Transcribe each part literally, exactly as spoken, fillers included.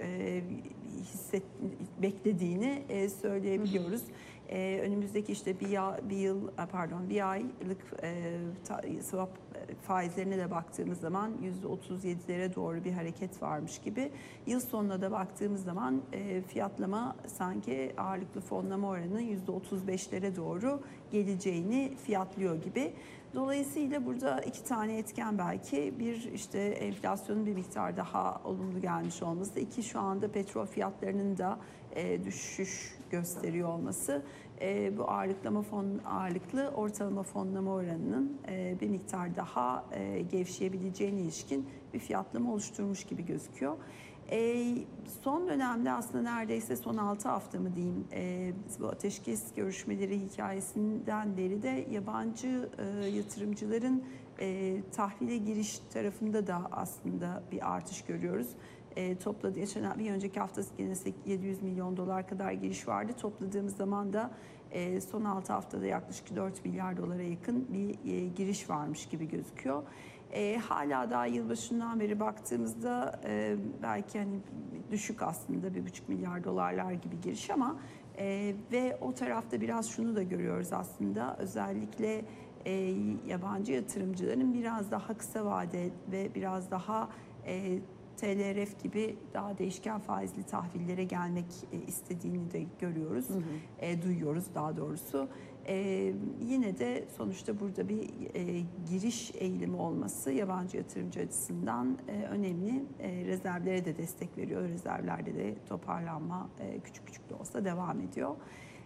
e, hisset, beklediğini e, söyleyebiliyoruz. Ee, önümüzdeki işte bir, ya, bir yıl pardon bir aylık e, ta, swap faizlerine de baktığımız zaman yüzde otuz yedilere doğru bir hareket varmış gibi. Yıl sonuna da baktığımız zaman e, fiyatlama sanki ağırlıklı fonlama oranının yüzde otuz beşlere doğru geleceğini fiyatlıyor gibi. Dolayısıyla burada iki tane etken belki. Bir işte enflasyonun bir miktar daha olumlu gelmiş olması. İki şu anda petrol fiyatlarının da e, düşüş gösteriyor olması. E, bu ağırlıklama fon ağırlıklı ortalama fonlama oranının e, bir miktar daha e, gevşeyebileceğine ilişkin bir fiyatlama oluşturmuş gibi gözüküyor. E, son dönemde aslında neredeyse son altı hafta mı diyeyim e, bu ateşkes görüşmeleri hikayesinden beri de yabancı e, yatırımcıların e, tahvile giriş tarafında da aslında bir artış görüyoruz. E, topladı. Geçen bir önceki hafta yine yedi yüz milyon dolar kadar giriş vardı. Topladığımız zaman da e, son altı haftada yaklaşık dört milyar dolara yakın bir e, giriş varmış gibi gözüküyor. E, hala daha yılbaşından beri baktığımızda e, belki hani düşük aslında bir buçuk milyar dolarlar gibi giriş ama e, ve o tarafta biraz şunu da görüyoruz aslında özellikle e, yabancı yatırımcıların biraz daha kısa vade ve biraz daha e, T L R F gibi daha değişken faizli tahvillere gelmek istediğini de görüyoruz, hı hı. E, duyuyoruz daha doğrusu. E, yine de sonuçta burada bir e, giriş eğilimi olması yabancı yatırımcı açısından e, önemli. E, rezervlere de destek veriyor. Rezervlerde de toparlanma e, küçük küçük de olsa devam ediyor.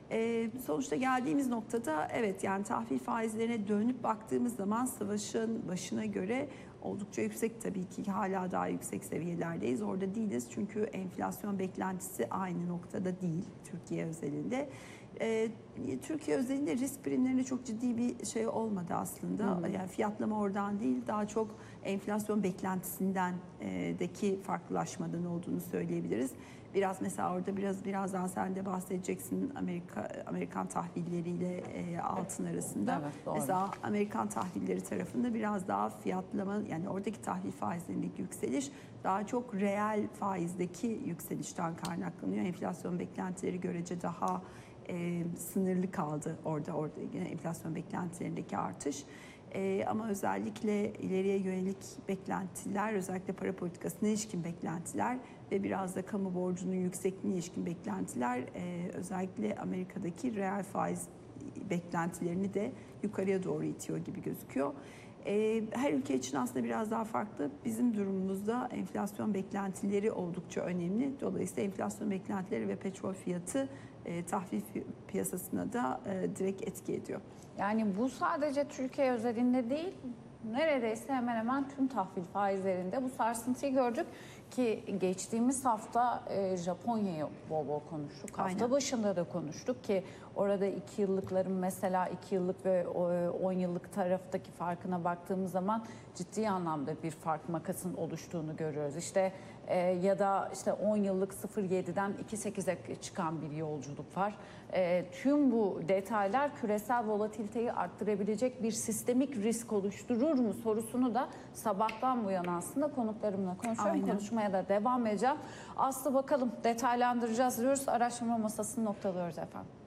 E, sonuçta geldiğimiz noktada evet yani tahvil faizlerine dönüp baktığımız zaman savaşın başına göre oldukça yüksek tabii ki hala daha yüksek seviyelerdeyiz. Orada değiliz çünkü enflasyon beklentisi aynı noktada değil Türkiye özelinde. Ee, Türkiye özelinde risk primlerinde çok ciddi bir şey olmadı aslında. Hmm. Yani fiyatlama oradan değil daha çok enflasyon beklentisinden e, deki farklılaşmadan olduğunu söyleyebiliriz. Biraz mesela orada biraz birazdan sen de bahsedeceksin Amerika Amerikan tahvilleriyle e, altın arasında. Evet, doğru. Mesela Amerikan tahvilleri tarafında biraz daha fiyatlama yani oradaki tahvil faizlerindeki yükseliş daha çok reel faizdeki yükselişten kaynaklanıyor. Enflasyon beklentileri görece daha e, sınırlı kaldı orada orada yine enflasyon beklentilerindeki artış. Ee, ama özellikle ileriye yönelik beklentiler, özellikle para politikasına ilişkin beklentiler ve biraz da kamu borcunun yüksekliğine ilişkin beklentiler e, özellikle Amerika'daki reel faiz beklentilerini de yukarıya doğru itiyor gibi gözüküyor. E, her ülke için aslında biraz daha farklı. Bizim durumumuzda enflasyon beklentileri oldukça önemli. Dolayısıyla enflasyon beklentileri ve petrol fiyatı e, tahvil piyasasına da e, direkt etki ediyor. Yani bu sadece Türkiye özelinde değil, neredeyse hemen hemen tüm tahvil faizlerinde bu sarsıntıyı gördük ki geçtiğimiz hafta e, Japonya'yı bol bol konuştuk. Hafta Aynen. başında da konuştuk ki orada iki yıllıkların mesela iki yıllık ve on yıllık taraftaki farkına baktığımız zaman ciddi anlamda bir fark makasın oluştuğunu görüyoruz. İşte e, ya da işte on yıllık sıfır virgül yediden iki virgül sekize çıkan bir yolculuk var. E, tüm bu detaylar küresel volatiliteyi arttırabilecek bir sistemik risk oluşturur mu sorusunu da sabahtan bu yana aslında konuklarımla konuşuyorum. Aynen. Konuşmaya da devam edeceğim. Aslı bakalım detaylandıracağız diyoruz. Araştırma masasını noktalıyoruz efendim.